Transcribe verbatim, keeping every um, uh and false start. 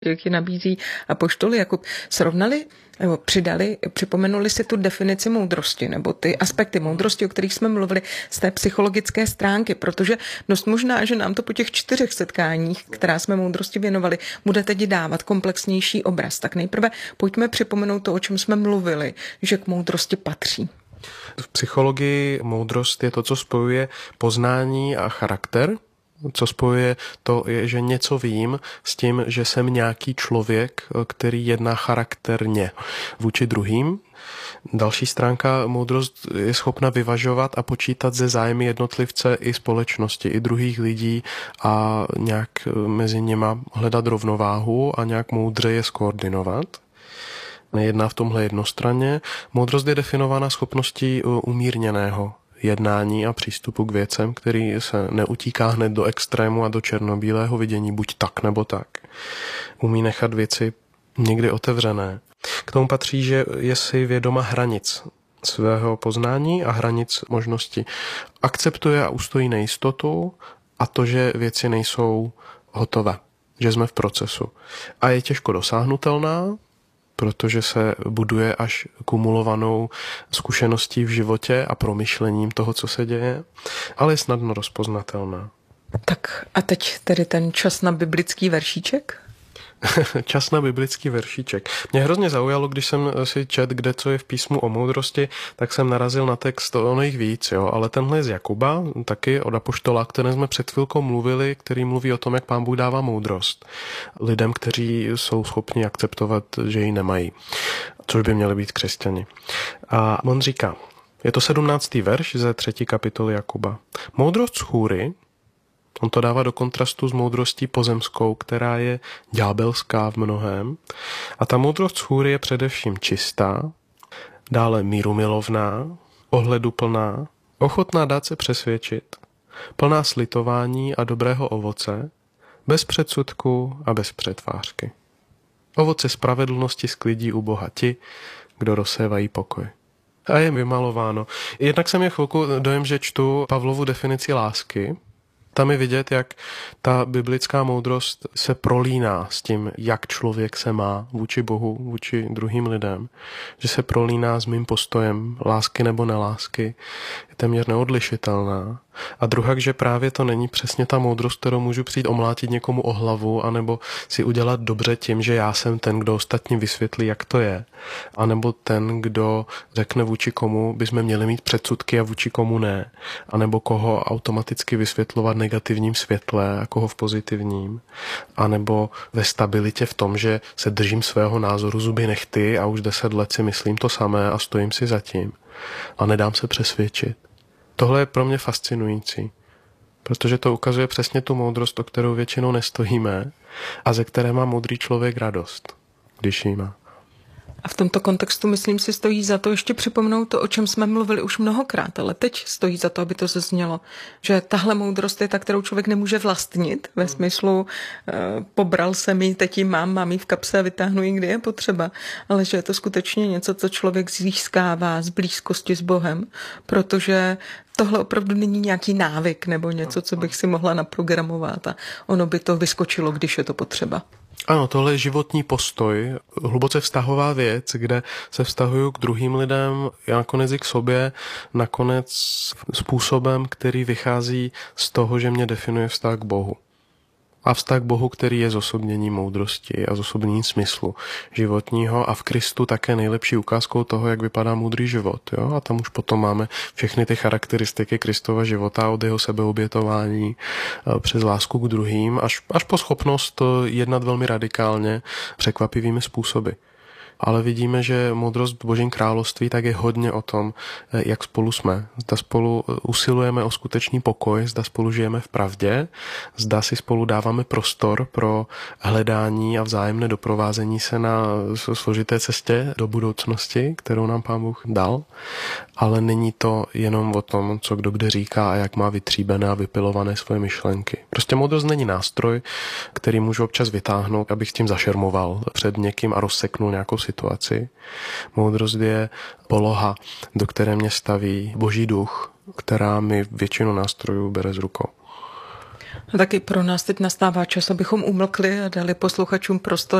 jak ji nabízí apoštol Jakub, srovnali nebo přidali, připomenuli si tu definici moudrosti nebo ty aspekty moudrosti, o kterých jsme mluvili z té psychologické stránky, protože dost možná, že nám to po těch čtyřech setkáních, která jsme moudrosti věnovali, bude teď dávat komplexnější obraz. Tak nejprve pojďme připomenout to, o čem jsme mluvili, že k moudrosti patří. V psychologii moudrost je to, co spojuje poznání a charakter. Co spojuje to, je, že něco vím s tím, že jsem nějaký člověk, který jedná charakterně vůči druhým. Další stránka, moudrost je schopna vyvažovat a počítat ze zájmy jednotlivce i společnosti, i druhých lidí a nějak mezi něma hledat rovnováhu a nějak moudře je skoordinovat. Nejedná v tomhle jednostranně. Moudrost je definována schopností umírněného jednání a přístupu k věcem, který se neutíká hned do extrému a do černobílého vidění, buď tak nebo tak. Umí nechat věci někdy otevřené. K tomu patří, že je si vědoma hranic svého poznání a hranic možností. Akceptuje a ustojí nejistotu a to, že věci nejsou hotové, že jsme v procesu. A je těžko dosáhnutelná, protože se buduje až kumulovanou zkušeností v životě a promyšlením toho, co se děje, ale je snadno rozpoznatelná. Tak a teď tedy ten čas na biblický veršíček? Čas na biblický veršíček. Mě hrozně zaujalo, když jsem si čet, kde co je v písmu o moudrosti, tak jsem narazil na text, ono jich víc, jo, ale tenhle je z Jakuba, taky od apoštola, které jsme před chvilkou mluvili, který mluví o tom, jak Pán Bůh dává moudrost lidem, kteří jsou schopni akceptovat, že ji nemají, což by měli být křesťani. A on říká, je to sedmnáctý verš ze třetí kapitoly Jakuba. Moudrost z hůry, on to dává do kontrastu s moudrostí pozemskou, která je ďábelská v mnohém. A ta moudrost z hůry je především čistá, dále mírumilovná, ohleduplná, ochotná dát se přesvědčit, plná slitování a dobrého ovoce, bez předsudku a bez přetvářky. Ovoce spravedlnosti sklidí u Boha ti, kdo rozsévají pokoj. A je vymalováno. Jednak jsem je chvilku dojem, že čtu Pavlovu definici lásky. Tam je vidět, jak ta biblická moudrost se prolíná s tím, jak člověk se má vůči Bohu, vůči druhým lidem. Že se prolíná s mým postojem lásky nebo nelásky. Je téměř neodlišitelná. A druhá, že právě to není přesně ta moudrost, kterou můžu přijít omlátit někomu o hlavu, anebo si udělat dobře tím, že já jsem ten, kdo ostatním vysvětlí, jak to je. A nebo ten, kdo řekne, vůči komu bychom měli mít předsudky a vůči komu ne. A nebo koho automaticky vysvětlovat negativním světle a koho v pozitivním. A nebo ve stabilitě v tom, že se držím svého názoru zuby nehty a už deset let si myslím to samé a stojím si za tím. A nedám se přesvědčit. Tohle je pro mě fascinující, protože to ukazuje přesně tu moudrost, o kterou většinou nestojíme a ze které má moudrý člověk radost, když ji má. A v tomto kontextu, myslím si, stojí za to ještě připomenout to, o čem jsme mluvili už mnohokrát, ale teď stojí za to, aby to zaznělo, že tahle moudrost je ta, kterou člověk nemůže vlastnit, ve smyslu e, pobral jsem ji, teď ji mám, mám ji v kapse a vytáhnu ji, kdy je potřeba, ale že je to skutečně něco, co člověk získává z blízkosti s Bohem, protože tohle opravdu není nějaký návyk nebo něco, co bych si mohla naprogramovat a ono by to vyskočilo, když je to potřeba. Ano, tohle je životní postoj, hluboce vztahová věc, kde se vztahuju k druhým lidem, já nakonec i k sobě, nakonec způsobem, který vychází z toho, že mě definuje vztah k Bohu. A vztah k Bohu, který je zosobnění moudrosti a zosobnění smyslu životního a v Kristu také nejlepší ukázkou toho, jak vypadá moudrý život. Jo? A tam už potom máme všechny ty charakteristiky Kristova života od jeho sebeobětování přes lásku k druhým až, až po schopnost jednat velmi radikálně překvapivými způsoby. Ale vidíme, že moudrost v Božím království tak je hodně o tom, jak spolu jsme. Zda spolu usilujeme o skutečný pokoj, zda spolu žijeme v pravdě, zda si spolu dáváme prostor pro hledání a vzájemné doprovázení se na složité cestě do budoucnosti, kterou nám Pán Bůh dal. Ale není to jenom o tom, co kdo kde říká a jak má vytříbené a vypilované svoje myšlenky. Prostě moudrost není nástroj, který můžu občas vytáhnout, abych tím zašermoval před někým a rozseknul nějakou situaci. Moudrost je poloha, do které mě staví Boží duch, která mi většinu nástrojů bere z rukou. A taky pro nás teď nastává čas, abychom umlkli a dali posluchačům prostor